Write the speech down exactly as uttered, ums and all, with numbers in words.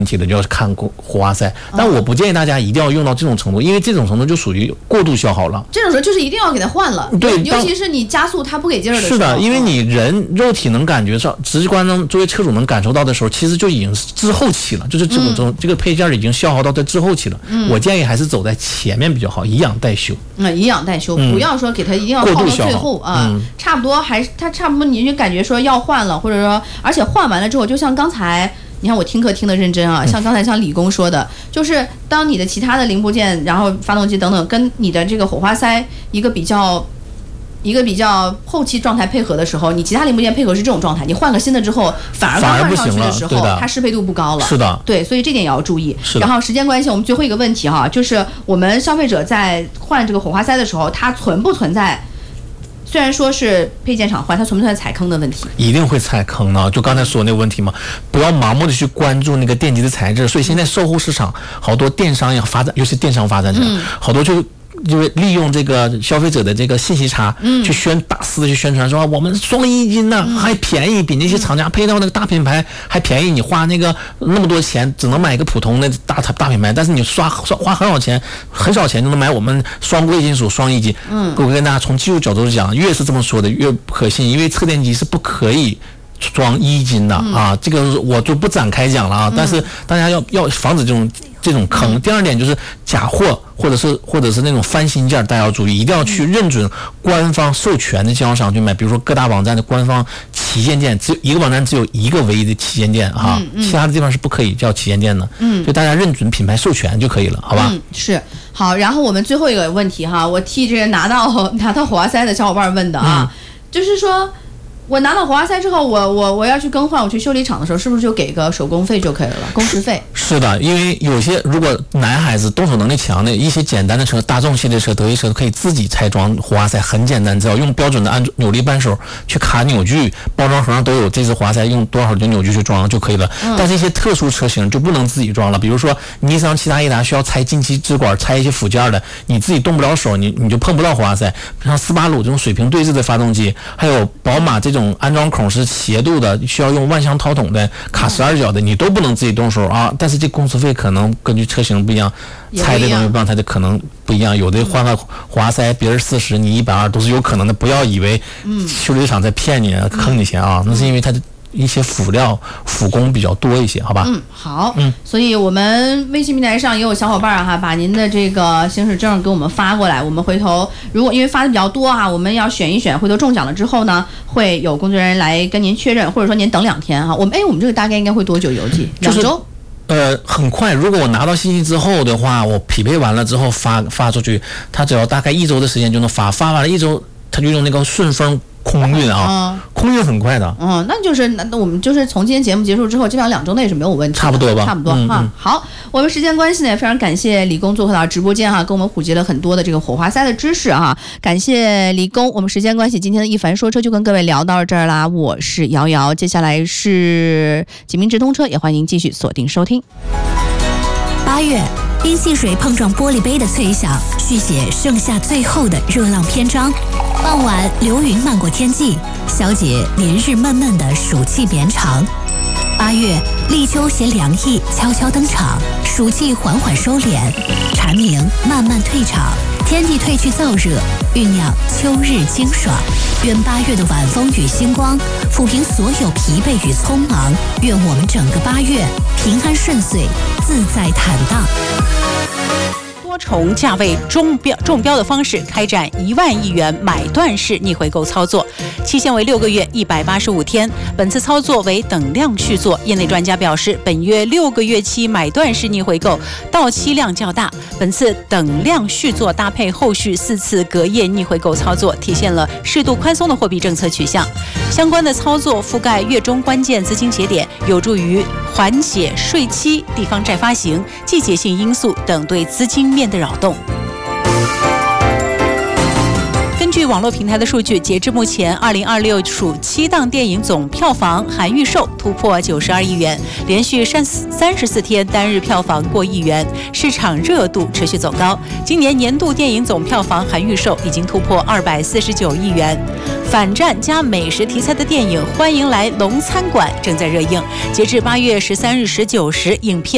问题的就要看火花塞，但我不建议大家一定要用到这种程度，因为这种程度就属于过度消耗了。 这种时候就是一定要给它换了， 对， 尤其是你加速它不给劲儿的时候。 是的，因为你人肉体能感觉上，直观能作为车主能感受到的时候，其实就已经是滞后期了，就是这种、嗯、这个配件已经消耗到在滞后期了。嗯，我建议还是走在前面比较好，以养代修。 嗯，以养代修，嗯、不要说给它一定要耗到最后啊、嗯，差不多还是它差不多，你就感觉说要换了，或者说，而且换完了之后，就像刚才。你看我听课听得认真啊，像刚才像理工说的，就是当你的其他的零部件，然后发动机等等，跟你的这个火花塞一个比较，一个比较后期状态配合的时候，你其他零部件配合是这种状态，你换个新的之后，反而刚换上去的时候，它适配度不高了。是的，对，所以这点也要注意。然后时间关系，我们最后一个问题哈，就是我们消费者在换这个火花塞的时候，它存不存在？虽然说是配件厂换，它存不存在踩坑的问题？一定会踩坑的，就刚才说的那个问题嘛，不要盲目的去关注那个电机的材质。所以现在售后市场好多电商也发展，尤其电商发展起来，嗯、好多就。就是利用这个消费者的这个信息差，嗯，去宣大肆的去宣传说我们双一金呢、嗯、还便宜，比那些厂家配到那个大品牌还便宜。你花那个那么多钱，只能买一个普通的大大品牌，但是你刷花很少钱，很少钱就能买我们双贵金属双一金。嗯，我跟大家从技术角度讲，越是这么说的越不可信，因为测电机是不可以装一金的、嗯、啊，这个我就不展开讲了啊。嗯、但是大家要要防止这种。这种坑。第二点就是假货或者是或者是那种翻新件，大家要注意，一定要去认准官方授权的经销商去买。比如说各大网站的官方旗舰店，只有一个网站只有一个唯一的旗舰店啊，嗯嗯、其他的地方是不可以叫旗舰店的。嗯，所以大家认准品牌授权就可以了，好吧？嗯，是好。然后我们最后一个问题哈，我替这个拿到拿到火花塞的小伙伴问的啊，嗯、就是说。我拿到火花塞之后，我我我要去更换，我去修理厂的时候，是不是就给个手工费就可以了？工时费？是的，因为有些如果男孩子动手能力强的一些简单的车，大众系列车、德系车可以自己拆装火花塞，很简单，只要用标准的按扭力扳手去卡扭矩，包装盒上都有这支火花塞用多少的扭矩去装就可以了。嗯、但是一些特殊车型就不能自己装了，比如说尼桑、骐达、益达需要拆进气支管、拆一些辅件的，你自己动不了手，你你就碰不到火花塞。像斯巴鲁这种水平对置的发动机，还有宝马这种安装孔是斜度的，需要用万向套筒的，卡十二角的，你都不能自己动手啊。但是这工时费可能根据车型不一样，拆的东西不一样，它就可能不一样。有的换个火花塞，别人四十，你一百二都是有可能的。不要以为修理厂在骗你、坑你钱啊，那是因为它的一些辅料辅工比较多一些，好吧？嗯，好，嗯，所以我们微信平台上也有小伙伴哈，把您的这个行驶证给我们发过来，我们回头如果因为发的比较多哈，我们要选一选，回头中奖了之后呢，会有工作人员来跟您确认，或者说您等两天哈。我们哎，我们这个大概应该会多久邮寄？两周？就是呃，很快。如果我拿到信息之后的话，我匹配完了之后发发出去，它只要大概一周的时间就能发，发完了一周，它就用那个顺丰。空运啊，嗯、空运很快的。嗯，那就是那那我们就是从今天节目结束之后，基本上两周内是没有问题的。差不多吧，差不多、嗯、哈、嗯。好，我们时间关系呢，非常感谢理工做客到直播间哈，跟我们普及了很多的这个火花塞的知识哈，感谢理工。我们时间关系，今天的一凡说车就跟各位聊到这儿啦。我是瑶瑶，接下来是济民直通车，也欢迎继续锁定收听。八月。因汽水碰撞玻璃杯的脆响，续写盛夏最后的热浪篇章。傍晚，流云漫过天际，小姐连日闷闷的暑气绵长。八月，立秋携凉意悄悄登场，暑气缓缓收敛，蝉鸣慢慢退场，天地褪去燥热，酝酿秋日清爽。愿八月的晚风与星光抚平所有疲惫与匆忙，愿我们整个八月平安顺遂，自在坦荡。多重价位中标中标的方式开展一万亿元买断式逆回购操作，期限为六个月一百八十五天。本次操作为等量续作，业内专家表示，本月六个月期买断式逆回购到期量较大，本次等量续作搭配后续四次隔夜逆回购操作，体现了适度宽松的货币政策取向。相关的操作覆盖月中关键资金节点，有助于缓解税期、地方债发行、季节性因素等对资金面的扰动。根据网络平台的数据，截至目前，二零二六暑七档电影总票房含预售突破九十二亿元，连续三三十四天单日票房过亿元，市场热度持续走高。今年年度电影总票房含预售已经突破二百四十九亿元。反战加美食题材的电影《欢迎来龙餐馆》正在热映，截至八月十三日十九时，影片